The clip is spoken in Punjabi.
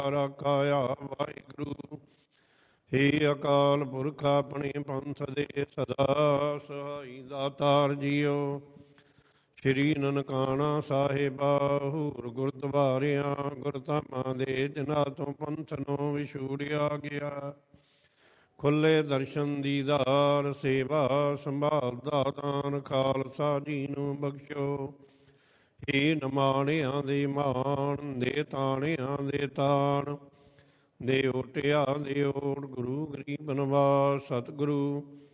ਰਾਖਾਇਆ ਵਾਹਿਗੁਰੂ। ਹੇ ਅਕਾਲ ਪੁਰਖ ਆਪਣੇ ਪੰਥ ਦੇ ਸਦਾ ਸਹਾਈ ਦਾਤਾਰ ਜੀਓ। ਸ਼੍ਰੀ ਨਨਕਾਣਾ ਸਾਹਿਬਾ ਹੂਰ ਗੁਰਦੁਆਰਿਆਂ ਗੁਰਧਾਮਾਂ ਦੇ ਜਿਨ੍ਹਾਂ ਤੋਂ ਪੰਥ ਨੂੰ ਵਿਛੂੜਿਆ ਗਿਆ। ਖੁੱਲੇ ਦਰਸ਼ਨ ਦੀਦਾਰ ਸੇਵਾ ਸੰਭਾਲ ਦਾ ਦਾਨ ਖਾਲਸਾ ਜੀ ਨੂੰ ਬਖਸ਼ੋ। ਹੇ ਨਿਮਾਣਿਆਂ ਦੇ ਮਾਣ ਦੇ ਤਾਣਿਆਂ ਦੇ ਤਾਣ ਦੇ ਓਟਿਆ ਦੇ ਓਟ ਗੁਰੂ ਗਰੀਬ ਨਿਵਾਸ ਸਤਿਗੁਰੂ